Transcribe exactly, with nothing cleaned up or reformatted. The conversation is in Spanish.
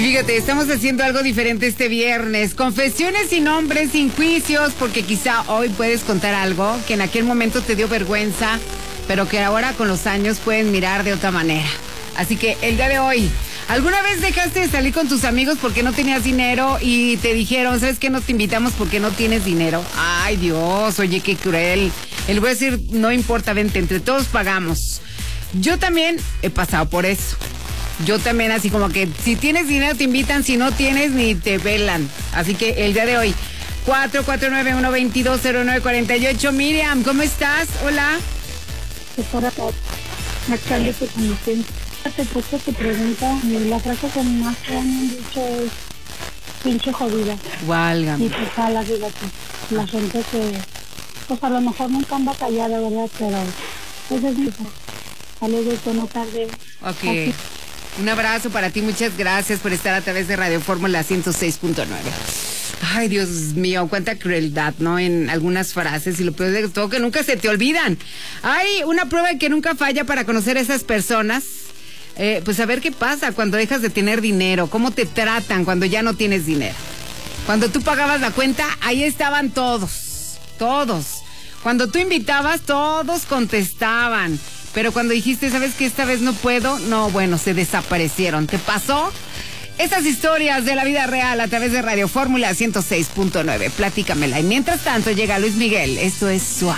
Fíjate, estamos haciendo algo diferente este viernes. Confesiones sin nombres, sin juicios, porque quizá hoy puedes contar algo que en aquel momento te dio vergüenza, pero que ahora con los años pueden mirar de otra manera. Así que el día de hoy, ¿alguna vez dejaste de salir con tus amigos porque no tenías dinero y te dijeron, ¿sabes qué? No te invitamos porque no tienes dinero? Ay, Dios, oye, qué cruel. El voy a decir, no importa, vente, entre todos pagamos. Yo también he pasado por eso. Yo también así como que si tienes dinero te invitan, si no tienes ni te velan. Así que el día de hoy, cuatro cuatro nueve, uno dos dos, cero nueve cuatro ocho. Miriam, ¿cómo estás? Hola. Para marcando tu condición. Te puse tu pregunta y la frase que más te han dicho es pinche jodida. Válgame. Y pues a la fíjate, la gente que pues a lo mejor nunca han batallado, ¿verdad? Pero pues es mi saludos, no tarde. Ok. Aquí. Un abrazo para ti, muchas gracias por estar a través de Radio Fórmula ciento seis punto nueve. Ay, Dios mío, cuánta crueldad, ¿no? En algunas frases, y lo peor de todo que nunca se te olvidan. Hay una prueba que nunca falla para conocer a esas personas. Eh, pues a ver qué pasa cuando dejas de tener dinero, cómo te tratan cuando ya no tienes dinero. Cuando tú pagabas la cuenta, ahí estaban todos, todos. Cuando tú invitabas, todos contestaban. Pero cuando dijiste, ¿sabes qué? Esta vez no puedo, no, bueno, se desaparecieron. ¿Te pasó? Esas historias de la vida real a través de Radio Fórmula ciento seis punto nueve. Platícamela. Y mientras tanto llega Luis Miguel. Esto es Suave.